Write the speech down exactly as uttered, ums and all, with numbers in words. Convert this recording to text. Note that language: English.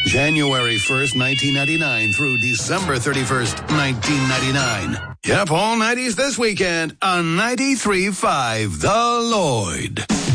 January first, nineteen ninety-nine through December thirty-first, nineteen ninety-nine. Yep, all nineties this weekend on ninety-three point five The Lloyd.